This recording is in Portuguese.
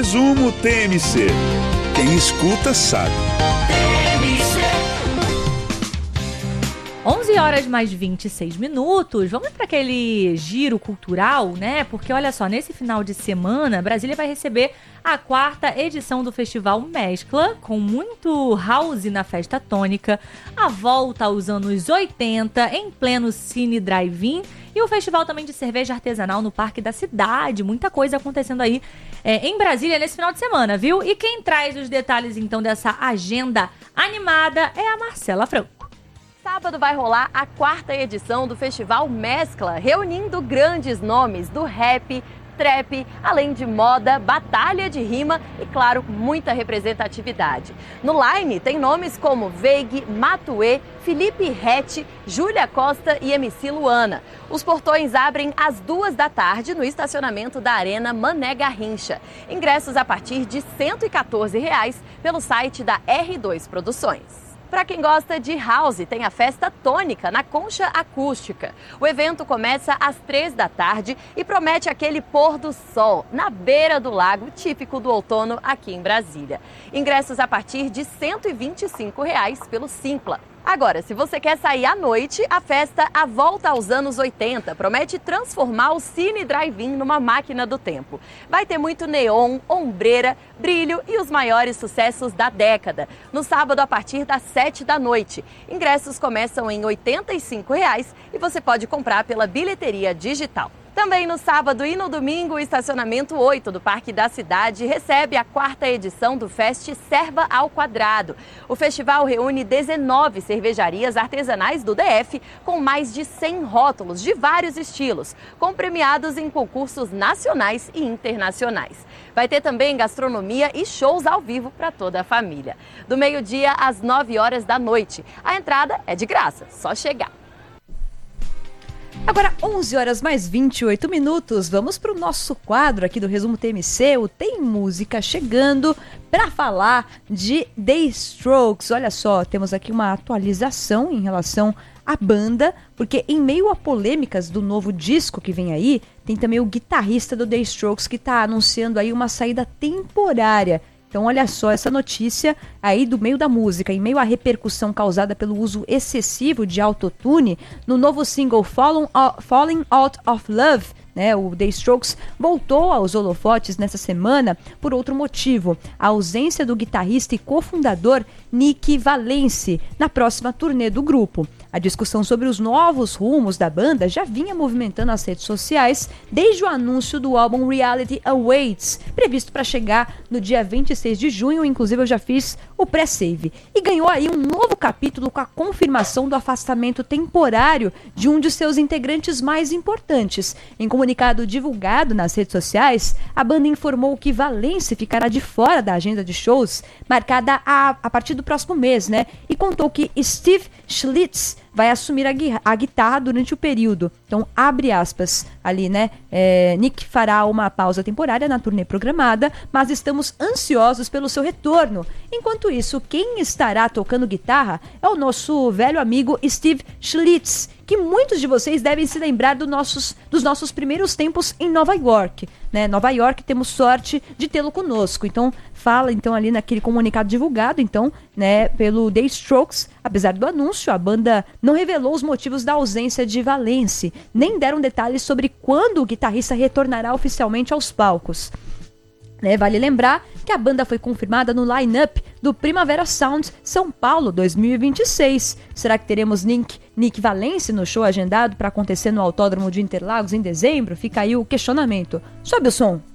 Resumo TMC. Quem escuta sabe. 11 horas mais 26 minutos. Vamos para aquele giro cultural, né? Porque olha só, nesse final de semana, Brasília vai receber a 4ª edição do Festival Mescla, com muito house na festa tônica, a volta aos anos 80 em pleno Cine Drive-In e o festival também de cerveja artesanal no Parque da Cidade. Muita coisa acontecendo aí em Brasília nesse final de semana, viu? E quem traz os detalhes então dessa agenda animada é a Marcela Franco. Sábado vai rolar a 4ª edição do Festival Mescla, reunindo grandes nomes do rap, trap, além de moda, batalha de rima e, claro, muita representatividade. No line tem nomes como Veig, Matuê, Felipe Rett, Júlia Costa e MC Luana. Os portões abrem às 14h no estacionamento da Arena Mané Garrincha. Ingressos a partir de R$ 114 pelo site da R2 Produções. Para quem gosta de house, tem a festa tônica na Concha Acústica. O evento começa às 15h e promete aquele pôr do sol na beira do lago, típico do outono aqui em Brasília. Ingressos a partir de R$ 125 pelo Simpla. Agora, se você quer sair à noite, a festa A Volta aos Anos 80 promete transformar o Cine Drive-In numa máquina do tempo. Vai ter muito neon, ombreira, brilho e os maiores sucessos da década. No sábado, a partir das 19h. Ingressos começam em R$ 85 e você pode comprar pela bilheteria digital. Também no sábado e no domingo, o estacionamento 8 do Parque da Cidade recebe a 4ª edição do Fest Serva ao Quadrado. O festival reúne 19 cervejarias artesanais do DF com mais de 100 rótulos de vários estilos, com premiados em concursos nacionais e internacionais. Vai ter também gastronomia e shows ao vivo para toda a família. Do meio-dia às 21h. A entrada é de graça, só chegar. Agora, 11 horas mais 28 minutos, vamos para o nosso quadro aqui do Resumo TMC, o Tem Música chegando para falar de The Strokes. Olha só, temos aqui uma atualização em relação à banda, porque em meio a polêmicas do novo disco que vem aí, tem também o guitarrista do The Strokes que está anunciando aí uma saída temporária. Então olha só essa notícia aí do meio da música, em meio à repercussão causada pelo uso excessivo de autotune, no novo single Falling Out of Love, né, o The Strokes voltou aos holofotes nessa semana por outro motivo, a ausência do guitarrista e cofundador Nick Valence na próxima turnê do grupo. A discussão sobre os novos rumos da banda já vinha movimentando as redes sociais desde o anúncio do álbum Reality Awaits, previsto para chegar no dia 26 de junho, inclusive eu já fiz o pré-save. E ganhou aí um novo capítulo com a confirmação do afastamento temporário de um de seus integrantes mais importantes. Em comunicado divulgado nas redes sociais, a banda informou que Valence ficará de fora da agenda de shows, marcada a partir do próximo mês, né? E contou que Steve Schlitz vai assumir a guitarra durante o período. Então, abre aspas ali, né? Nick fará uma pausa temporária na turnê programada, mas estamos ansiosos pelo seu retorno. Enquanto isso, quem estará tocando guitarra é o nosso velho amigo Steve Schlitz, que muitos de vocês devem se lembrar dos nossos primeiros tempos em Nova York, né? Nova York, temos sorte de tê-lo conosco. Então, fala então ali naquele comunicado divulgado, então, né, pelo The Strokes. Apesar do anúncio, a banda não revelou os motivos da ausência de Valence, nem deram detalhes sobre quando o guitarrista retornará oficialmente aos palcos. Vale lembrar que a banda foi confirmada no line-up do Primavera Sound São Paulo 2026. Será que teremos Nick Valence no show agendado para acontecer no Autódromo de Interlagos em dezembro? Fica aí o questionamento. Sobe o som!